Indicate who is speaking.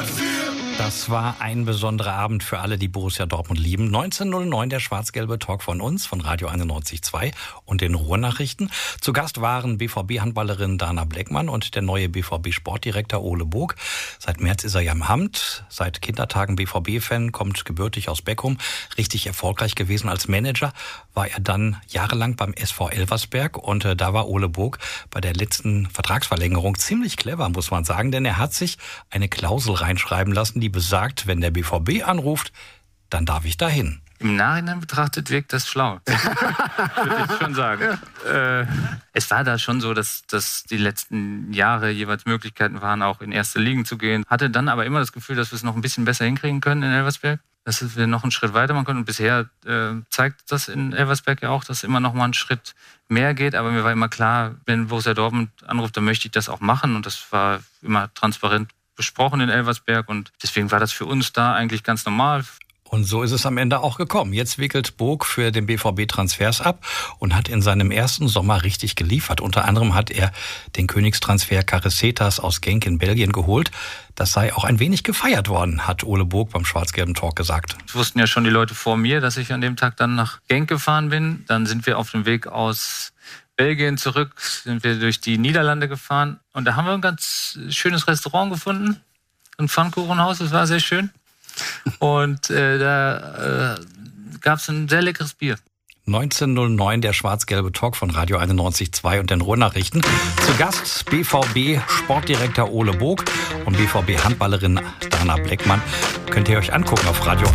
Speaker 1: Das war ein besonderer Abend für alle, die Borussia Dortmund lieben. 19:09 der schwarz-gelbe Talk von uns, von Radio 91.2 und den Ruhrnachrichten. Zu Gast waren BVB-Handballerin Dana Bleckmann und der neue BVB-Sportdirektor Ole Bog. Seit März ist er ja im Amt, seit Kindertagen BVB-Fan, kommt gebürtig aus Beckum, richtig erfolgreich gewesen als Manager. War er dann jahrelang beim SV Elversberg und da war Ole Bog bei der letzten Vertragsverlängerung ziemlich clever, muss man sagen, denn er hat sich eine Klausel reinschreiben lassen, die besagt, wenn der BVB anruft, dann darf ich dahin.
Speaker 2: Im Nachhinein betrachtet wirkt das schlau. Würde ich schon sagen. Es war da schon so, dass die letzten Jahre jeweils Möglichkeiten waren, auch in erste Ligen zu gehen. Hatte dann aber immer das Gefühl, dass wir es noch ein bisschen besser hinkriegen können in Elversberg. Dass wir noch einen Schritt weiter machen können. Und bisher zeigt das in Elversberg ja auch, dass immer noch mal ein Schritt mehr geht. Aber mir war immer klar, wenn Borussia Dortmund anruft, dann möchte ich das auch machen. Und das war immer transparent besprochen in Elversberg und deswegen war das für uns da eigentlich ganz normal.
Speaker 1: Und so ist es am Ende auch gekommen. Jetzt wickelt Bog für den BVB Transfers ab und hat in seinem ersten Sommer richtig geliefert. Unter anderem hat er den Königstransfer Caresetas aus Genk in Belgien geholt. Das sei auch ein wenig gefeiert worden, hat Ole Bog beim schwarz-gelben Talk gesagt.
Speaker 2: Das wussten ja schon die Leute vor mir, dass ich an dem Tag dann nach Genk gefahren bin. Dann sind wir auf dem Weg aus Belgien zurück, sind wir durch die Niederlande gefahren und da haben wir ein ganz schönes Restaurant gefunden, ein Pfannkuchenhaus, das war sehr schön und da gab es ein sehr leckeres Bier.
Speaker 1: 19:09 der schwarz-gelbe Talk von Radio 91.2 und den Ruhrnachrichten. Zu Gast BVB-Sportdirektor Ole Bog und BVB-Handballerin Dana Bleckmann. Könnt ihr euch angucken auf Radio